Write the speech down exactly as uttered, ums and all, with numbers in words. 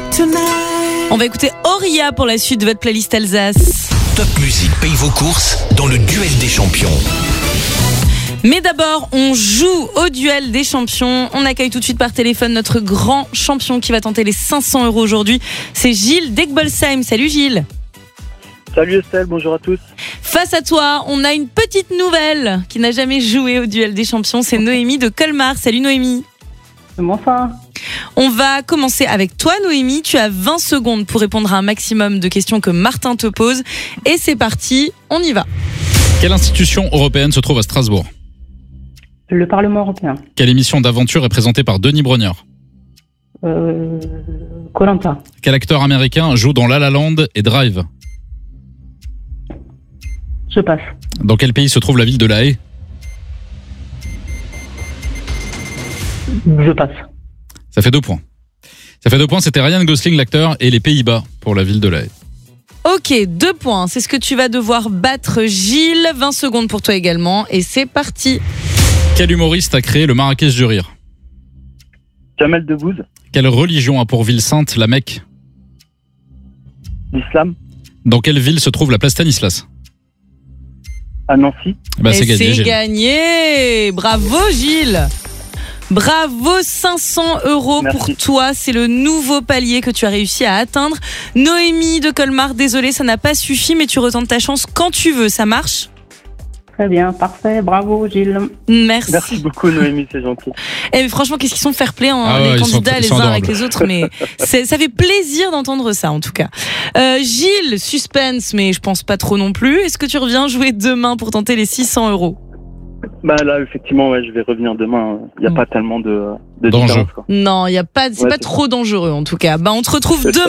On va écouter Auria pour la suite de votre playlist Alsace. Top Music paye vos courses dans le duel des champions. Mais d'abord, on joue au duel des champions. On accueille tout de suite par téléphone notre grand champion qui va tenter les cinq cents euros aujourd'hui. C'est Gilles d'Egbolsheim. Salut Gilles. Salut Estelle, bonjour à tous. Face à toi, on a une petite nouvelle qui n'a jamais joué au duel des champions. C'est Noémie de Colmar. Salut Noémie. Bonsoir. On va commencer avec toi Noémie. Tu as vingt secondes pour répondre à un maximum de questions que Martin te pose. Et c'est parti, on y va. Quelle institution européenne se trouve à Strasbourg ? Le Parlement européen. Quelle émission d'aventure est présentée par Denis Brognard ? Euh, Koh-Lanta. Quel acteur américain joue dans La La Land et Drive ? Je passe. Dans quel pays se trouve la ville de La Haye ? Je passe. Ça fait deux points. Ça fait deux points, c'était Ryan Gosling l'acteur et les Pays-Bas pour la ville de La Haye. Ok, deux points, c'est ce que tu vas devoir battre Gilles. vingt secondes pour toi également et c'est parti. Quel humoriste a créé le Marrakech du Rire ? Jamel Debbouze. Quelle religion a pour ville sainte la Mecque ? L'islam. Dans quelle ville se trouve la place Stanislas ? À Nancy. Bah, c'est et gagné, c'est Gilles. gagné. Bravo Gilles. Bravo, cinq cents euros Merci. pour toi. C'est le nouveau palier que tu as réussi à atteindre. Noémie de Colmar, désolée, ça n'a pas suffi, mais tu retentes ta chance quand tu veux. Ça marche ? Très bien, parfait. Bravo Gilles. Merci. Merci beaucoup Noémie, c'est gentil. Et franchement, qu'est-ce qu'ils sont fair play, hein, Ah ouais, les ils sont- candidats ils les sont uns adorables. avec les autres, mais c'est, ça fait plaisir d'entendre ça en tout cas. Euh, Gilles, suspense, mais je pense pas trop non plus. Est-ce que tu reviens jouer demain pour tenter les six cents euros ? Bah là, effectivement, ouais, je vais revenir demain. Il n'y a Mm. pas tellement de, de D'enjeux. différence, quoi. Non, il y a pas, c'est Ouais, pas c'est trop dangereux en tout cas. Bah, on te retrouve C'est demain